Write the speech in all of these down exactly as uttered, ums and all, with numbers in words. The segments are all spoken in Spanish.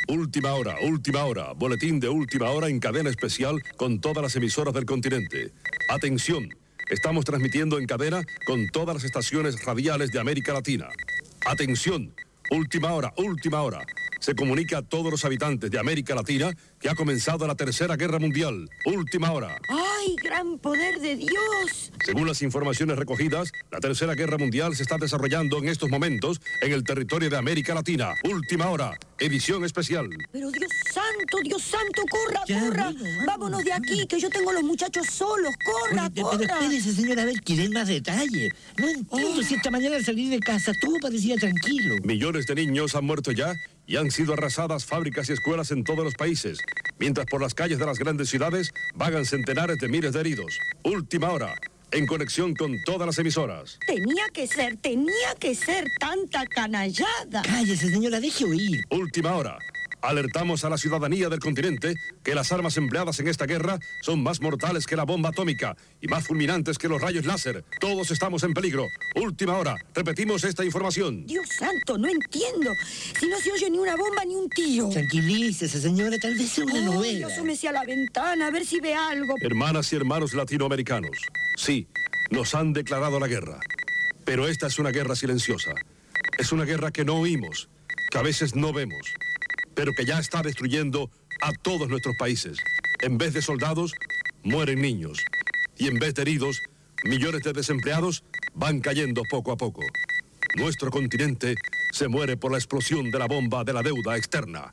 Última hora, última hora. Boletín de última hora en cadena especial con todas las emisoras del continente. Atención, estamos transmitiendo en cadena con todas las estaciones radiales de América Latina. Atención, última hora, última hora. Se comunica a todos los habitantes de América Latina que ha comenzado la Tercera Guerra Mundial. Última hora. ¡Ay, gran poder de Dios! Según las informaciones recogidas, la Tercera Guerra Mundial se está desarrollando en estos momentos en el territorio de América Latina. Última hora, edición especial. Pero Dios santo, Dios santo, corra, Ya, corra. amigo, vamos, Vámonos de aquí, que yo tengo a los muchachos solos. Corra, Oye, corra. pero espérese, señora, a ver, quieren más detalle. No entiendo Oh. si esta mañana al salir de casa todo parecía tranquilo. Millones de niños han muerto ya y han sido arrasadas fábricas y escuelas en todos los países, mientras por las calles de las grandes ciudades vagan centenares de miles de heridos. Última hora, en conexión con todas las emisoras. Tenía que ser, tenía que ser tanta canallada. Cállese, señora, deje oír. Última hora. Alertamos a la ciudadanía del continente que las armas empleadas en esta guerra son más mortales que la bomba atómica y más fulminantes que los rayos láser. Todos estamos en peligro. Última hora. Repetimos esta información. Dios santo, no entiendo. Si no se oye ni una bomba ni un tiro. Tranquilícese, señora, tal vez sea una Ay, novela. asómese a la ventana a ver si ve algo. Hermanas y hermanos latinoamericanos, sí, nos han declarado la guerra. Pero esta es una guerra silenciosa. Es una guerra que no oímos, que a veces no vemos, pero que ya está destruyendo a todos nuestros países. En vez de soldados, mueren niños. Y en vez de heridos, millones de desempleados van cayendo poco a poco. Nuestro continente se muere por la explosión de la bomba de la deuda externa.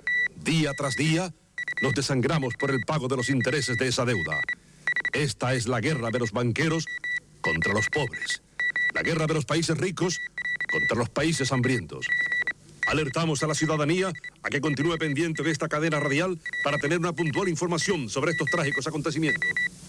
Día tras día, nos desangramos por el pago de los intereses de esa deuda. Esta es la guerra de los banqueros contra los pobres. La guerra de los países ricos contra los países hambrientos. Alertamos a la ciudadanía a que continúe pendiente de esta cadena radial para tener una puntual información sobre estos trágicos acontecimientos.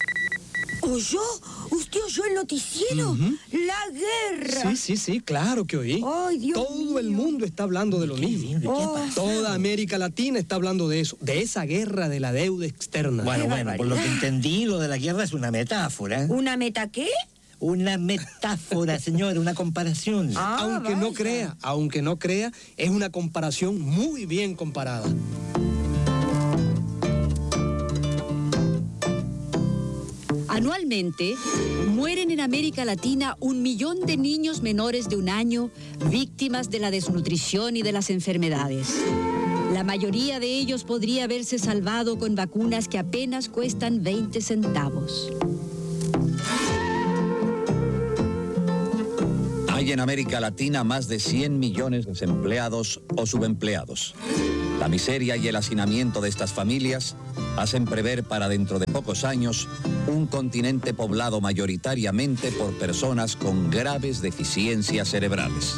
¿Oyó? ¿Usted oyó el noticiero? Ujú. La guerra. Sí, sí, sí, claro que oí. Ay, Dios Todo el mío. mundo está hablando de lo mismo. ¿Qué Oh. pasa? Toda América Latina está hablando de eso, de esa guerra de la deuda externa. Bueno, Qué bueno, por lo que barbaridad. entendí, lo de la guerra es una metáfora. ¿Una meta qué? Una metáfora, señora, una comparación. Ah, aunque no vaya. crea, aunque no crea, es una comparación muy bien comparada. Anualmente, mueren en América Latina un millón de niños menores de un año víctimas de la desnutrición y de las enfermedades. La mayoría de ellos podría haberse salvado con vacunas que apenas cuestan veinte centavos. Hay en América Latina más de cien millones de desempleados o subempleados. La miseria y el hacinamiento de estas familias hacen prever para dentro de pocos años un continente poblado mayoritariamente por personas con graves deficiencias cerebrales.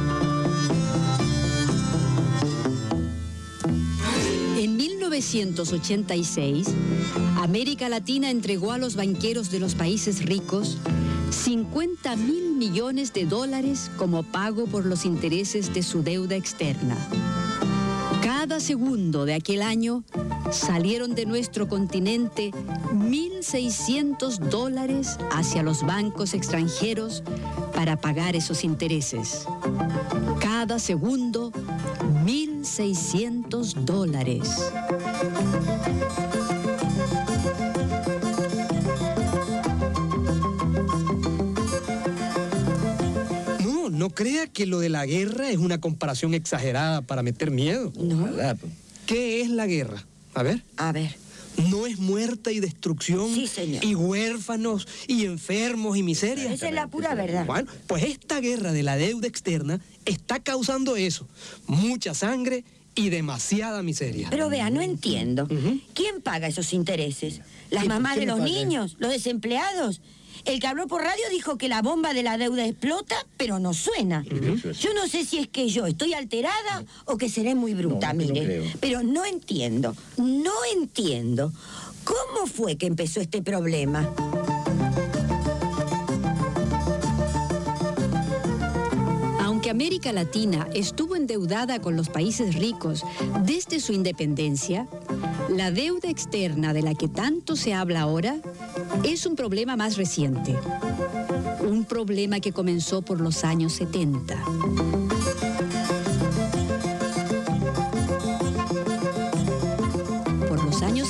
En mil novecientos ochenta y seis, América Latina entregó a los banqueros de los países ricos cincuenta mil millones de dólares como pago por los intereses de su deuda externa. Cada segundo de aquel año salieron de nuestro continente mil seiscientos dólares hacia los bancos extranjeros para pagar esos intereses. Cada segundo, mil seiscientos dólares. No, no crea que lo de la guerra es una comparación exagerada para meter miedo. No. ¿Verdad, pues? ¿Qué es la guerra? A ver. A ver. ¿No es muerte y destrucción? Sí, señor. Y huérfanos, y enfermos, y miseria. Esa es la pura verdad. Bueno, pues esta guerra de la deuda externa está causando eso. Mucha sangre y demasiada miseria. Pero vea, no entiendo. Ujú. ¿Quién paga esos intereses? ¿Las ¿Qué- mamás qué de me los paga? niños? ¿Los desempleados? El que habló por radio dijo que la bomba de la deuda explota, pero no suena. Yo no sé si es que yo estoy alterada o que seré muy bruta, No, no mire. creo. Pero no entiendo, no entiendo. ¿Cómo fue que empezó este problema? Aunque América Latina estuvo endeudada con los países ricos desde su independencia, la deuda externa de la que tanto se habla ahora es un problema más reciente. Un problema que comenzó por los años setenta.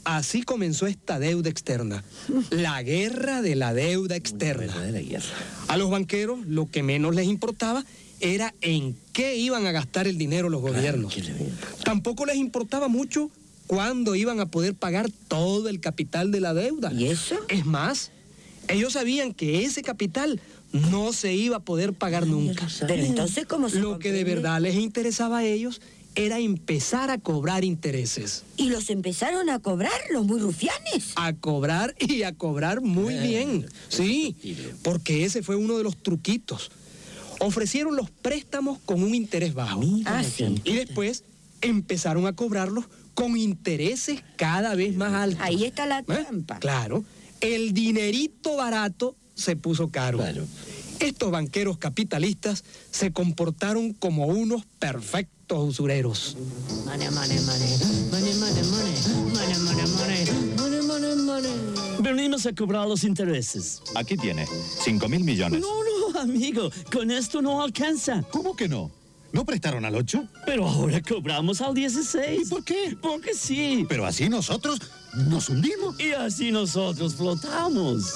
así comenzó esta deuda externa. La guerra de la deuda externa. A los banqueros lo que menos les importaba era en qué iban a gastar el dinero los gobiernos. Tampoco les importaba mucho cuándo iban a poder pagar todo el capital de la deuda. ¿Y eso? Es más, ellos sabían que ese capital no se iba a poder pagar nunca. Pero entonces, ¿cómo se Lo que de comprende? verdad les interesaba a ellos era empezar a cobrar intereses. ¿Y los empezaron a cobrar los muy rufianes? A cobrar y a cobrar muy bien. Sí, porque ese fue uno de los truquitos. Ofrecieron los préstamos con un interés bajo. Ah, sí. Y después empezaron a cobrarlos con intereses cada vez más altos. Ahí está la ¿Eh? trampa. Claro. El dinerito barato se puso caro. Claro. Estos banqueros capitalistas se comportaron como unos perfectos usureros. Money, money, money. Money, money, money. Money, money, money. Money, money, money. Venimos a cobrar los intereses. Aquí tiene, cinco mil millones. No, no, amigo, con esto no alcanza. ¿Cómo que no? ¿No prestaron al ocho? Pero ahora cobramos al dieciséis. ¿Y por qué? Porque sí. Pero así nosotros nos hundimos. Y así nosotros flotamos.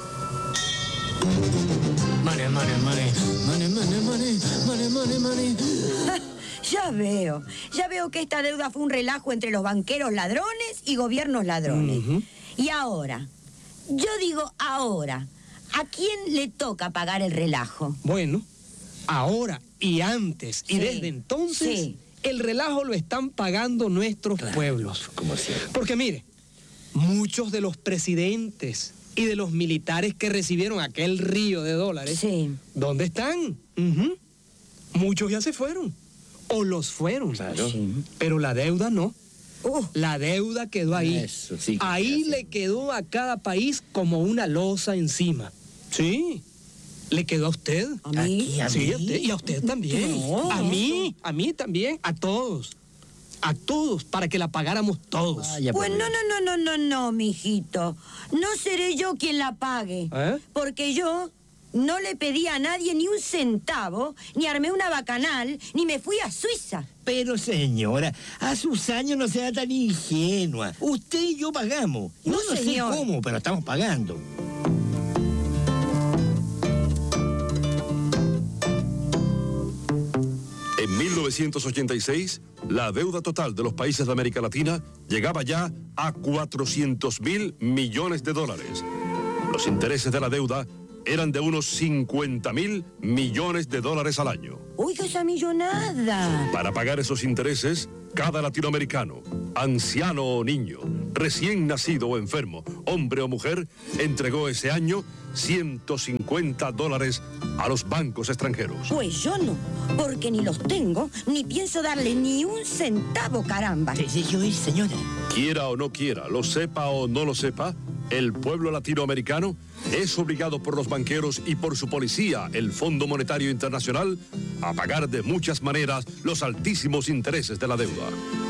Money, money, money. Money, money, money. Money, money, money. Ya veo, ya veo que esta deuda fue un relajo entre los banqueros ladrones y gobiernos ladrones. Ujú. Y ahora, yo digo ahora, ¿a quién le toca pagar el relajo? Bueno, ahora y antes y Sí, desde entonces, sí. el relajo lo están pagando nuestros pueblos. Porque mire, muchos de los presidentes y de los militares que recibieron aquel río de dólares, Sí. ¿dónde están? Ujú. Muchos ya se fueron. O los fueron. Sí. Pero la deuda no. Uh, La deuda quedó ahí. Eso sí que Ahí se hace. le quedó a cada país como una losa encima. Sí. ¿Le quedó a usted? ¿A mí? Aquí, a Sí, mí. a usted. Y a usted también. No. A mí, a mí también, a todos. A todos, para que la pagáramos todos. Vaya, pues por no, Dios. no, no, no, no, no, mijito. No seré yo quien la pague. ¿Eh? Porque yo no le pedí a nadie ni un centavo, ni armé una bacanal, ni me fui a Suiza. Pero señora, a sus años no sea tan ingenua. Usted y yo pagamos. No, No, no sé señor. cómo, pero estamos pagando. En mil novecientos ochenta y seis, la deuda total de los países de América Latina llegaba ya a cuatrocientos mil millones de dólares. Los intereses de la deuda eran de unos cincuenta mil millones de dólares al año. Oiga esa millonada. Para pagar esos intereses, cada latinoamericano, anciano o niño, recién nacido o enfermo, hombre o mujer, entregó ese año ciento cincuenta dólares a los bancos extranjeros. Pues yo no, porque ni los tengo, ni pienso darle ni un centavo, caramba. Sí, sí, yo, señora. Quiera o no quiera, lo sepa o no lo sepa, el pueblo latinoamericano es obligado por los banqueros y por su policía, el Fondo Monetario Internacional, a pagar de muchas maneras los altísimos intereses de la deuda.